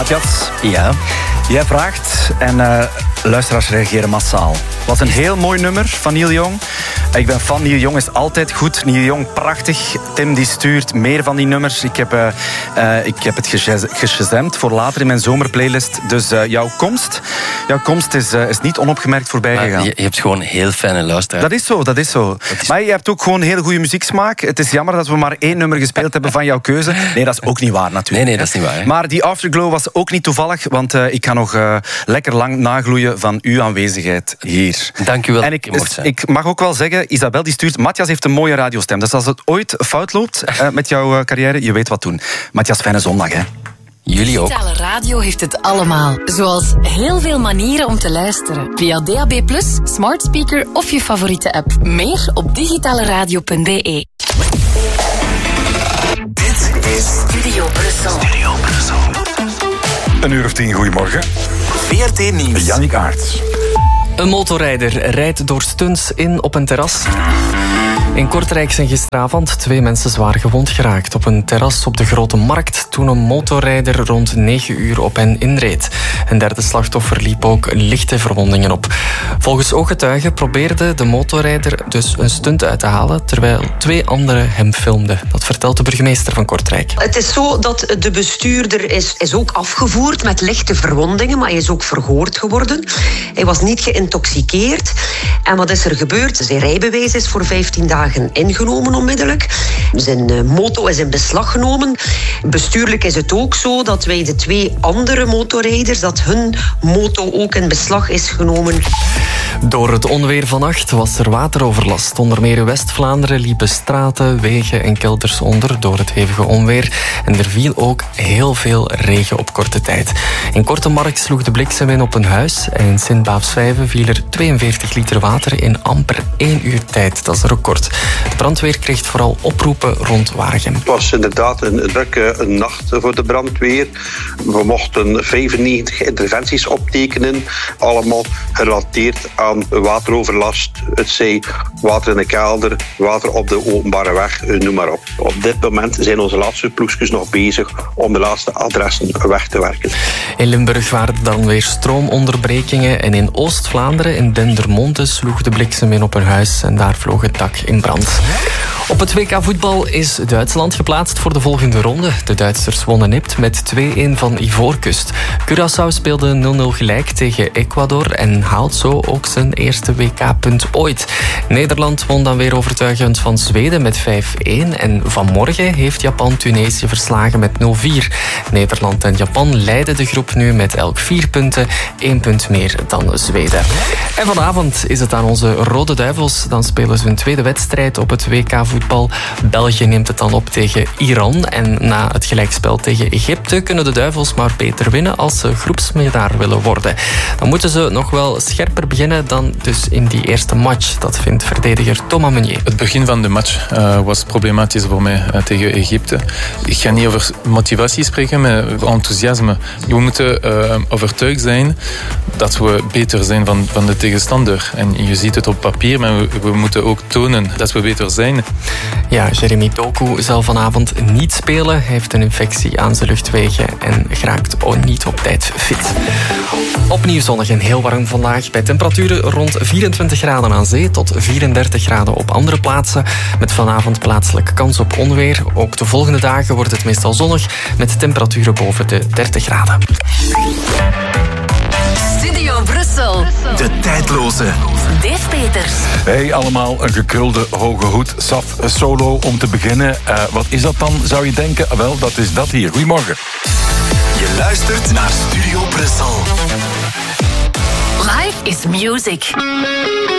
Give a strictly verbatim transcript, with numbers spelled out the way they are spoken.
Matthias, Ja. jij vraagt en uh, luisteraars reageren massaal. Het was een heel mooi nummer van Neil Young. Ik ben fan, Neil Young is altijd goed. Neil Young, prachtig. Tim die stuurt meer van die nummers. Ik heb, uh, uh, ik heb het geshazamd voor later in mijn zomerplaylist. Dus uh, jouw komst, jouw komst is, uh, is niet onopgemerkt voorbij Maar gegaan. je, je hebt gewoon heel fijne luisteraars. Dat is zo, dat is zo. Dat is... Maar je hebt ook gewoon heel goede muzieksmaak. Het is jammer dat we maar één nummer gespeeld hebben van jouw keuze. Nee, dat is ook niet waar natuurlijk. Nee, nee, dat is niet waar. Hè? Maar die Afterglow was ook niet toevallig, want uh, ik ga nog uh, lekker lang nagloeien van uw aanwezigheid hier. Dank u wel. En ik, ik mag ook wel zeggen, Isabel die stuurt, Matthias heeft een mooie radiostem. Dus als het ooit fout loopt uh, met jouw uh, carrière, je weet wat doen. Matthias, fijne zondag, hè. Jullie ook. Digitale radio heeft het allemaal. Zoals heel veel manieren om te luisteren. Via D A B plus, smart speaker of je favoriete app. Meer op digitaleradio punt b e. Dit is Studio Brussel. Studio Brussel. Een uur of tien, goedemorgen. V R T Nieuws. Jannik Aerts. Een motorrijder rijdt door stunts in op een terras. In Kortrijk zijn gisteravond twee mensen zwaar gewond geraakt op een terras op de Grote Markt toen een motorrijder rond negen uur op hen inreed. Een derde slachtoffer liep ook lichte verwondingen op. Volgens ooggetuigen probeerde de motorrijder dus een stunt uit te halen terwijl twee anderen hem filmden. Dat vertelt de burgemeester van Kortrijk. Het is zo dat de bestuurder is, is ook afgevoerd met lichte verwondingen, maar hij is ook verhoord geworden. Hij was niet geïntoxiceerd. En wat is er gebeurd? Zijn rijbewijs is voor vijftien dagen ingenomen onmiddellijk. Zijn moto is in beslag genomen. Bestuurlijk is het ook zo dat wij de twee andere motorrijders, dat hun moto ook in beslag is genomen. Door het onweer vannacht was er wateroverlast. Onder meer in West-Vlaanderen liepen straten, wegen en kelders onder door het hevige onweer. En er viel ook heel veel regen op korte tijd. In Kortemarkt sloeg de bliksem in op een huis. En in Sint-Baafsvijve viel er tweeënveertig liter water in amper één uur tijd. Dat is een record. De brandweer kreeg vooral oproepen rond Waregem. Het was inderdaad een drukke een nacht voor de brandweer. We mochten vijfennegentig interventies optekenen. Allemaal gerelateerd aan wateroverlast. Het zij water in de kelder, water op de openbare weg, noem maar op. Op dit moment zijn onze laatste ploegjes nog bezig om de laatste adressen weg te werken. In Limburg waren er dan weer stroomonderbrekingen. En in Oost-Vlaanderen, in Dendermonde, sloeg de bliksem in op een huis. En daar vloog het dak in brand. Op het W K voetbal is Duitsland geplaatst voor de volgende ronde. De Duitsers wonnen nipt met twee-een van Ivoorkust. Curaçao speelde nul nul gelijk tegen Ecuador en haalt zo ook zijn eerste W K-punt ooit. Nederland won dan weer overtuigend van Zweden met vijf-een. En vanmorgen heeft Japan Tunesië verslagen met nul vier. Nederland en Japan leiden de groep nu met elk vier punten. één punt meer dan Zweden. En vanavond is het aan onze Rode Duivels. Dan spelen ze hun tweede wedstrijd op het W K voetbal. België neemt het dan op tegen Iran. En na het gelijkspel tegen Egypte kunnen de Duivels maar beter winnen als ze groepswinnaar willen worden. Dan moeten ze nog wel scherper beginnen dan dus in die eerste match. Dat vindt verdediger Thomas Meunier. Het begin van de match uh, was problematisch voor mij uh, tegen Egypte. Ik ga niet over motivatie spreken, maar over enthousiasme. We moeten uh, overtuigd zijn dat we beter zijn van, van de tegenstander. En je ziet het op papier, maar we, we moeten ook tonen dat we beter zijn. Ja, Jeremy Doku zal vanavond niet spelen. Hij heeft een infectie aan zijn luchtwegen en geraakt ook niet op tijd fit. Opnieuw zonnig en heel warm vandaag. Bij temperaturen rond vierentwintig graden aan zee tot vierendertig graden op andere plaatsen. Met vanavond plaatselijk kans op onweer. Ook de volgende dagen wordt het meestal zonnig met temperaturen boven de dertig graden. Studio Brussel. De tijdloze. Dave Peters. Hey allemaal, een gekrulde hoge hoed. Saf solo om te beginnen. Uh, wat is dat dan, zou je denken? Wel, dat is dat hier. Goedemorgen. Je luistert naar Studio Brussel. Life is music.